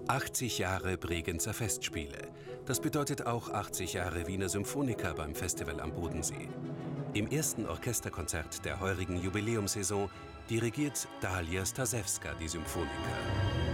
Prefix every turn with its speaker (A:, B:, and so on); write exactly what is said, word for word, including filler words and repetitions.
A: achtzig Jahre Bregenzer Festspiele. Das bedeutet auch achtzig Jahre Wiener Symphoniker beim Festival am Bodensee. Im ersten Orchesterkonzert der heurigen Jubiläumssaison dirigiert Dalia Stasewska die Symphoniker.